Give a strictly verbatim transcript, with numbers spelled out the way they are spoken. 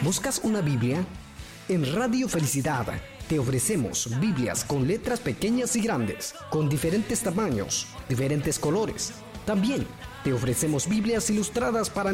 ¿Buscas una Biblia? En Radio Felicidad te ofrecemos Biblias con letras pequeñas y grandes, con diferentes tamaños, diferentes colores. También te ofrecemos Biblias ilustradas para